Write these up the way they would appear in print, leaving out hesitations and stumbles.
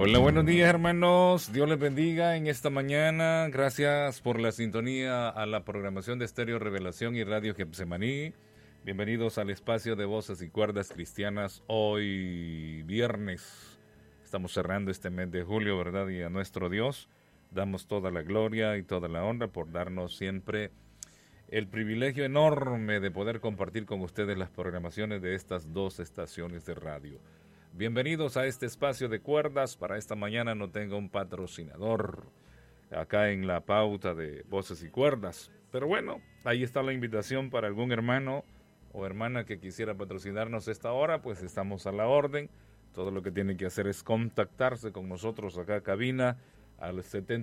Hola, buenos días hermanos, Dios les bendiga en esta mañana, gracias por la sintonía a la programación de Estéreo Revelación y Radio Getsemaní. Bienvenidos al espacio de Voces y Cuerdas Cristianas, hoy viernes, estamos cerrando este mes de julio, ¿verdad? Y a nuestro Dios damos toda la gloria y toda la honra por darnos siempre el privilegio enorme de poder compartir con ustedes las programaciones de estas dos estaciones de radio. Bienvenidos a este espacio de cuerdas. Para esta mañana no tengo un patrocinador acá en la pauta de Voces y Cuerdas. Pero bueno, ahí está la invitación para algún hermano o hermana que quisiera patrocinarnos esta hora, pues estamos a la orden. Todo lo que tiene que hacer es contactarse con nosotros acá a cabina al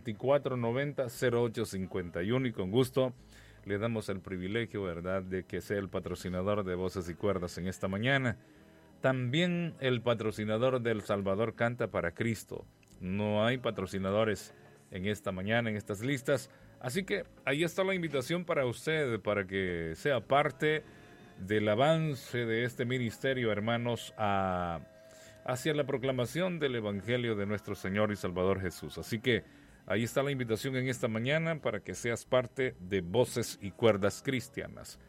7490-0851 y con gusto le damos el privilegio, ¿verdad?, de que sea el patrocinador de Voces y Cuerdas en esta mañana. También el patrocinador del Salvador Canta para Cristo. No hay patrocinadores en esta mañana, en estas listas. Así que ahí está la invitación para usted, para que sea parte del avance de este ministerio, hermanos, hacia la proclamación del Evangelio de nuestro Señor y Salvador Jesús. Así que ahí está la invitación en esta mañana para que seas parte de Voces y Cuerdas Cristianas.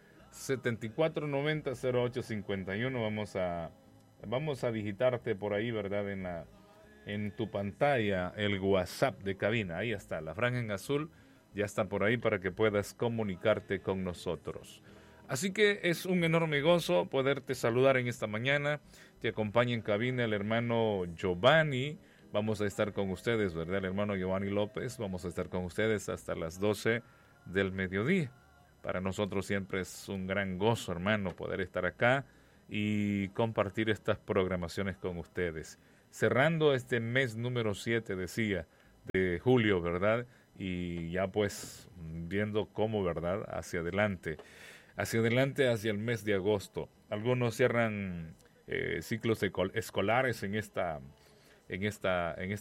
7490-0851, vamos a digitarte por ahí, ¿verdad? En tu pantalla el WhatsApp de cabina, ahí está, la franja en azul ya está por ahí para que puedas comunicarte con nosotros. Así que es un enorme gozo poderte saludar en esta mañana. Te acompaña en cabina el hermano Giovanni. Vamos a estar con ustedes, ¿verdad? El hermano Giovanni López. Vamos a estar con ustedes hasta las 12 del mediodía. Para nosotros siempre es un gran gozo, hermano, poder estar acá y compartir estas programaciones con ustedes. Cerrando este mes número 7, decía, de julio, ¿verdad? Y ya pues viendo cómo, ¿verdad? Hacia adelante, hacia el mes de agosto. Algunos cierran ciclos escolares en este